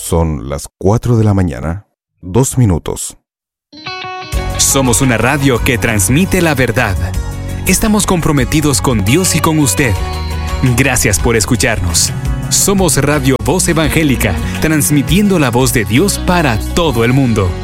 Son las 4 de la mañana, 2 minutos. Somos una radio que transmite la verdad. Estamos comprometidos con Dios y con usted. Gracias por escucharnos. Somos Radio Voz Evangélica, transmitiendo la voz de Dios para todo el mundo.